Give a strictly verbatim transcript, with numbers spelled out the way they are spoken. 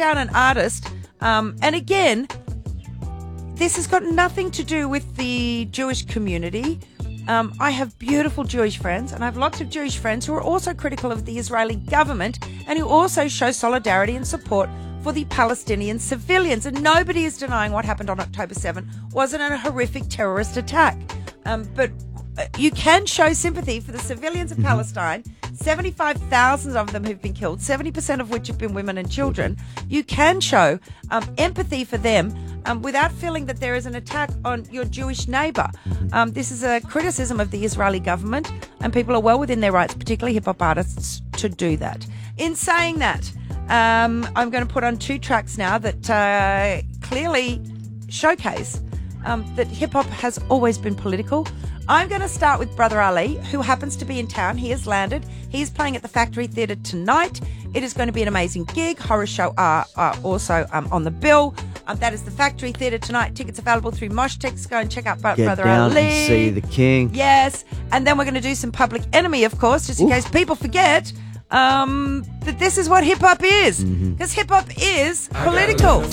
down an artist, um, and again, this has got nothing to do with the Jewish community. Um, I have beautiful Jewish friends, and I have lots of Jewish friends who are also critical of the Israeli government and who also show solidarity and support for the Palestinian civilians. And nobody is denying what happened on October seventh wasn't a horrific terrorist attack. Um, but you can show sympathy for the civilians of mm-hmm. Palestine. seventy-five thousand of them have been killed, seventy percent of which have been women and children. You can show um, empathy for them um, without feeling that there is an attack on your Jewish neighbour. Um, this is a criticism of the Israeli government, and people are well within their rights, particularly hip-hop artists, to do that. In saying that, um, I'm going to put on two tracks now that uh, clearly showcase um, that hip-hop has always been political. I'm going to start with Brother Ali, who happens to be in town. He has landed. He's playing at the Factory Theatre tonight. It is going to be an amazing gig. Horror show are, are also um, on the bill. Um, that is the Factory Theatre tonight. Tickets available through Moshtex. Go and check out Get Brother down Ali. And see the King. Yes. And then we're going to do some Public Enemy, of course, just in Ooh. case people forget um, that this is what hip-hop is. Because mm-hmm. hip-hop is political.